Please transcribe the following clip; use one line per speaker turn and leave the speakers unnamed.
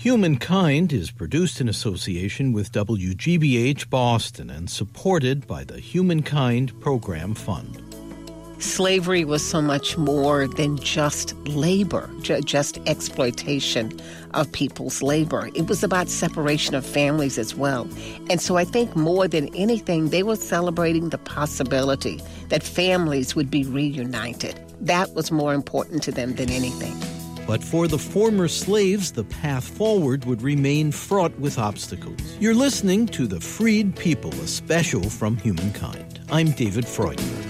Humankind is produced in association with WGBH Boston and supported by the Humankind Program Fund.
Slavery was so much more than just labor, just exploitation of people's labor. It was about separation of families as well. And so I think more than anything, they were celebrating the possibility that families would be reunited. That was more important to them than anything.
But for the former slaves, the path forward would remain fraught with obstacles. You're listening to The Freed People, a special from Humankind. I'm David Freudner.